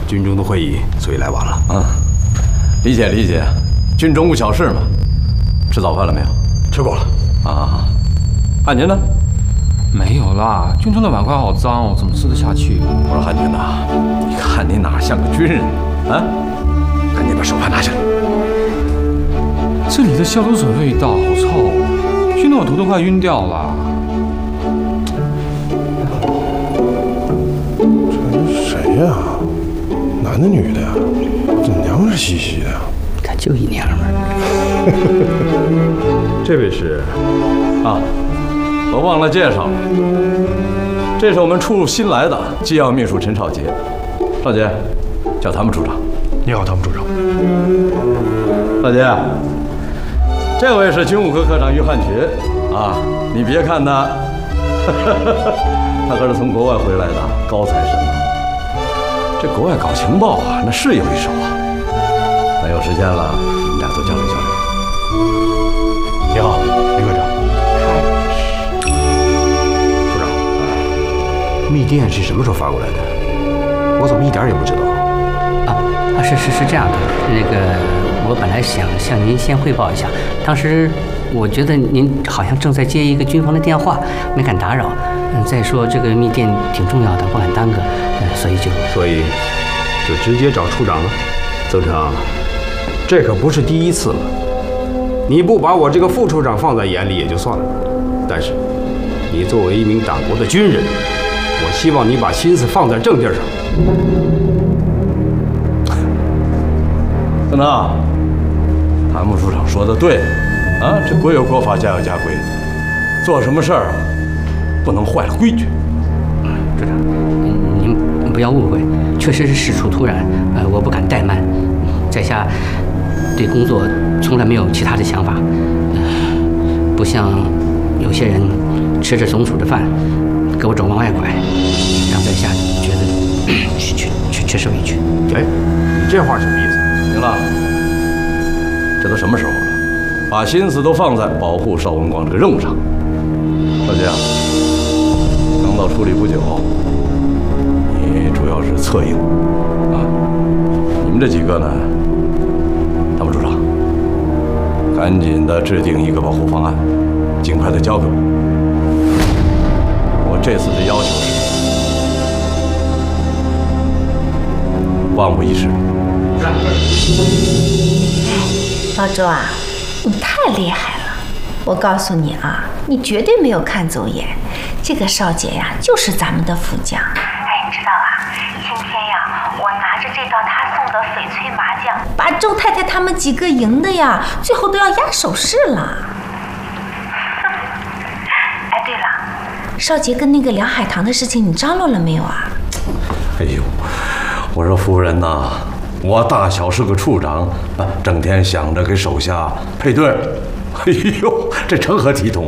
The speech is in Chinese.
军中的会议，所以来晚了。 嗯，理解理解，军中无小事嘛。吃早饭了没有？ 吃过了。 啊，汉军呢？ 没有啦，军中的碗筷好脏哦，怎么吃得下去？ 我说汉军呐，你看你哪像个军人啊？赶紧把手帕拿下来。 这里的消毒水味道好臭，熏得我头都快晕掉了。 这是谁呀？男的女的呀？这娘是兮兮的呀。 他就一娘们儿。 这位是啊，我忘了介绍了，这是我们处新来的机要秘书陈少杰。少杰，叫他们处长。 你好，汤姆处长。 少杰，这位是军务科科长于汉群啊，你别看他，他可是从国外回来的高材生啊。这国外搞情报啊，那是有一手啊。等有时间了，你们俩多交流交流。 你好，李科长。处长，密电是什么时候发过来的？我怎么一点也不知道？ 是这样的，那个我本来想向您先汇报一下，当时我觉得您好像正在接一个军方的电话，没敢打扰。再说这个密电挺重要的，不敢耽搁，所以就直接找处长了。曾成，这可不是第一次了。你不把我这个副处长放在眼里也就算了，但是你作为一名党国的军人，我希望你把心思放在正地上。 曾成，谭副处长说的对，啊，这国有国法，家有家规，做什么事儿啊，不能坏了规矩。 处长，您不要误会，确实是事出突然，我不敢怠慢，在下对工作从来没有其他的想法，不像有些人吃着总署的饭，给我走往外拐，让在下觉得确实委屈。 哎，你这话什么意思？ 行了，这都什么时候了，把心思都放在保护邵文光这个任务上。少杰啊，刚到处里不久，你主要是策应啊。你们这几个呢，谭副处长，赶紧的制定一个保护方案，尽快的交给我。我这次的要求是万无一失。 老周啊，你太厉害了！我告诉你啊，你绝对没有看走眼。这个少杰呀，就是咱们的副将。 哎，你知道啊，今天呀，我拿着这道他送的翡翠麻将， 把周太太他们几个赢的呀，最后都要压手势了。 哎，对了， 少杰跟那个梁海棠的事情，你张罗了没有啊？ 哎呦，我说夫人呐，我大小是个处长，整天想着给手下配对，哎呦，这成何体统？